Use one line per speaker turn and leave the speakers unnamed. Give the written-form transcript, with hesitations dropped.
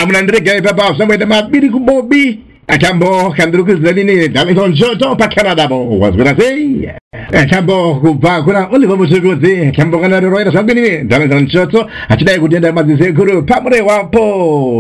Mnandrega baba somewhere mabiri kubobi. Achambo kanduku zalini dalton joto pa Canada bo was gonna say. Achambo kuva kuna olivo musugozi. Achambo kana roira sangini dalton joto. Achidai kudenda mazi sekuru pamre wapo.